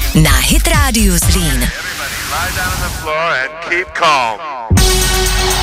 na Hit Radio Zlín. Lie down on the floor and keep calm.